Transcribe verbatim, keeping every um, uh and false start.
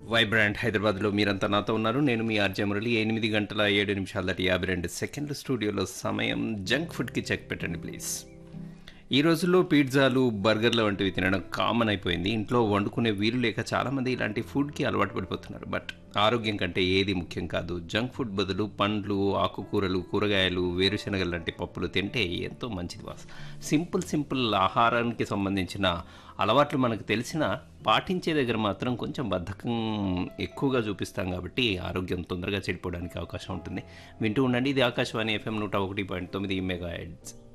Vibrant హైదరాబాద్లో మీరంతా నాతో ఉన్నారు. నేను మీ ఆర్జే మురళి. ఎనిమిది గంటల ఏడు నిమిషాల దాటి యాభై రెండు సెకండ్లు స్టూడియోలో సమయం. జంక్ ఫుడ్కి చెక్ పెట్టండి ప్లీజ్. ఈ రోజుల్లో పిజ్జాలు, బర్గర్లు వంటివి తినడం కామన్ అయిపోయింది. ఇంట్లో వండుకునే వీలు లేక చాలామంది ఇలాంటి ఫుడ్కి అలవాటు పడిపోతున్నారు. బట్ ఆరోగ్యం కంటే ఏది ముఖ్యం కాదు. జంక్ ఫుడ్ బదులు పండ్లు, ఆకుకూరలు, కూరగాయలు, వేరుశనగలు లాంటి పప్పులు తింటే ఎంతో మంచిది వాస్. సింపుల్ సింపుల్ ఆహారానికి సంబంధించిన అలవాట్లు మనకు తెలిసిన పాటించే దగ్గర మాత్రం కొంచెం బద్ధకం ఎక్కువగా చూపిస్తాం కాబట్టి ఆరోగ్యం తొందరగా చెడిపోవడానికి అవకాశం ఉంటుంది. వింటూ ఉండండి. ఇది ఆకాశవాణి ఎఫ్ఎం నూట ఒకటి పాయింట్ తొమ్మిది మెగా హెర్ట్జ్.